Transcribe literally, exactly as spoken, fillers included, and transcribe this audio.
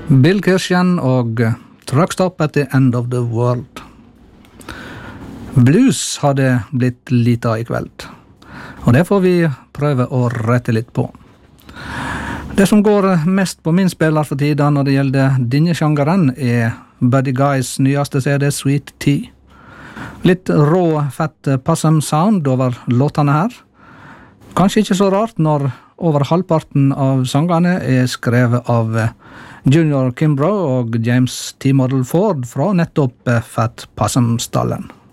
Bill Kirchen og Truck Stop at the End of the World. Blues har det blitt lite av i kveld, og det får vi prøve å rette litt på. Det som går mest på min spiller for tida når det gjelder denne sjangeren er Buddy Guy's nyeste C D Sweet Tea. Litt rå, fett possum sound over låtene her. Kanskje ikke så rart når over halvparten av sangene er skrevet av Junior Kimbrough og James T. Model Ford fra nettopp Fat Possum-stallen.